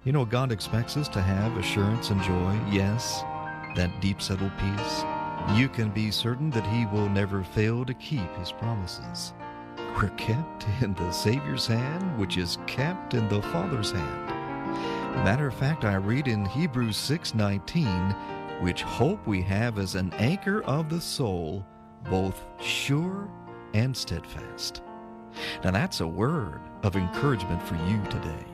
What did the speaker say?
You know, God expects us to have assurance and joy, yes, that deep settled peace. You can be certain that He will never fail to keep His promises. We're kept in the Savior's hand, which is kept in the Father's hand. Matter of fact, I read in Hebrews 6:19, which hope we have as an anchor of the soul, both sure and steadfast. Now that's a word of encouragement for you today.